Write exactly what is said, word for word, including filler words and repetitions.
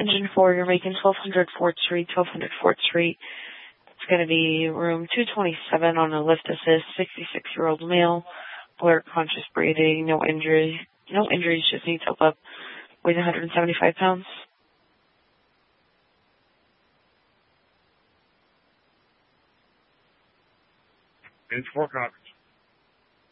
Engine four, you're making twelve hundred Fort Street, twelve hundred Fort Street. It's going to be room two twenty-seven on a lift assist, sixty-six-year-old male, alert, conscious breathing, no injuries, no injuries, just needs help up, weighs one hundred seventy-five pounds. Engine four copies.